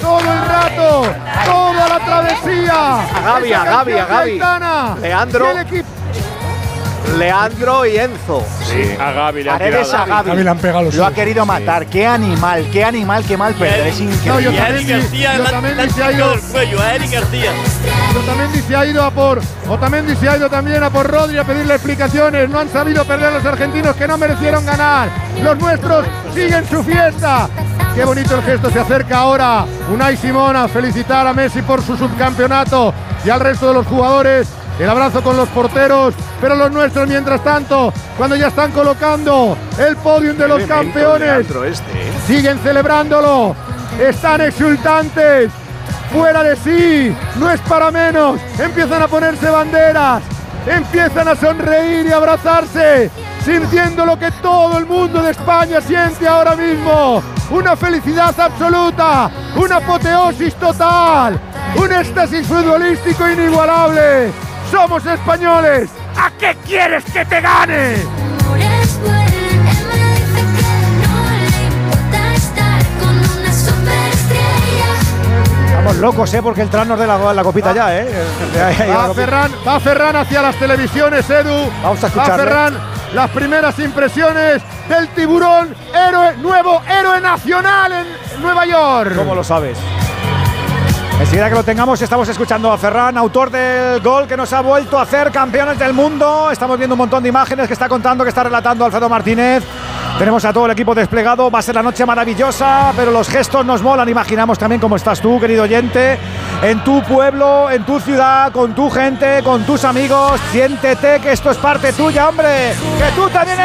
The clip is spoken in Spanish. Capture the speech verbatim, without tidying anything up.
todo el rato, toda la travesía. A Gavi, a Gavi, a Gavi. Leandro. Leandro y Enzo. Sí, a Gavi le han Paredes tirado. a Gavi. Gavi le han pegado los Lo ha ojos. querido matar. Qué animal, qué animal, qué mal perder. Es No, yo increíble. también, García yo la- también la se ha han ido, picado el cuello a Eric García. Otamendi se ha ido a por, Otamendi se ha ido también a por Rodri a pedirle explicaciones. No han sabido perder los argentinos que no merecieron ganar. Los nuestros siguen su fiesta. Qué bonito el gesto, se acerca ahora Unai Simón a felicitar a Messi por su subcampeonato y al resto de los jugadores. El abrazo con los porteros, pero los nuestros mientras tanto, cuando ya están colocando el podium de los campeones, Este, ¿eh? siguen celebrándolo, están exultantes, fuera de sí, no es para menos, empiezan a ponerse banderas, empiezan a sonreír y abrazarse, sintiendo lo que todo el mundo de España siente ahora mismo, una felicidad absoluta, una apoteosis total, un éxtasis futbolístico inigualable. Somos españoles, ¿a qué quieres que te gane? Estamos locos, ¿eh? Porque el Tran nos dé la, la copita ya, ¿eh? Va Ferran, va Ferran hacia las televisiones, Edu. Vamos a Va escucharle. Ferran, las primeras impresiones del tiburón, héroe, nuevo héroe nacional en Nueva York. ¿Cómo lo sabes? Enseguida que lo tengamos, estamos escuchando a Ferran, autor del gol que nos ha vuelto a hacer campeones del mundo. Estamos viendo un montón de imágenes que está contando, que está relatando Alfredo Martínez. Tenemos a todo el equipo desplegado. Va a ser la noche maravillosa, pero los gestos nos molan. Imaginamos también cómo estás tú, querido oyente, en tu pueblo, en tu ciudad, con tu gente, con tus amigos. Siéntete que esto es parte tuya, hombre. Que tú también